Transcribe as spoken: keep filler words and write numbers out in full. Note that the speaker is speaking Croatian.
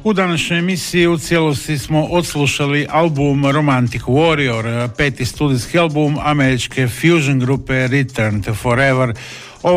U današnjoj emisiji u cijelosti smo odslušali album Romantic Warrior, peti studijski album američke fusion grupe Return to Forever.